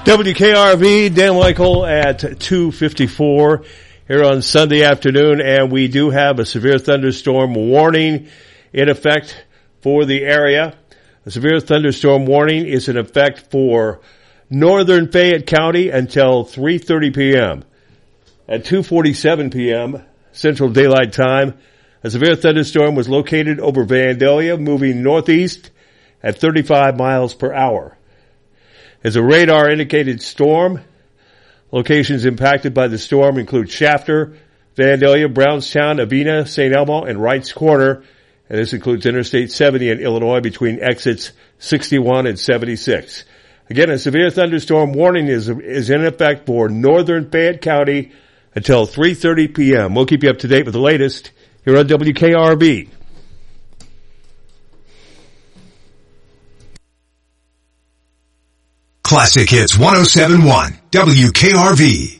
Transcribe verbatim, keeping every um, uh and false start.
W K R V, Dan Michael at two fifty-four here on Sunday afternoon, and we do have a severe thunderstorm warning in effect for the area. A severe thunderstorm warning is in effect for northern Fayette County until three thirty p.m. At two forty-seven p.m. Central Daylight Time, a severe thunderstorm was located over Vandalia, moving northeast at thirty-five miles per hour. As a radar-indicated storm, locations impacted by the storm include Shafter, Vandalia, Brownstown, Avena, Saint Elmo, and Wrights Corner. And this includes Interstate seventy in Illinois between exits sixty-one and seventy-six. Again, a severe thunderstorm warning is, is in effect for northern Fayette County until three thirty p.m. We'll keep you up to date with the latest here on W K R V. Classic Hits one oh seven point one, W K R V.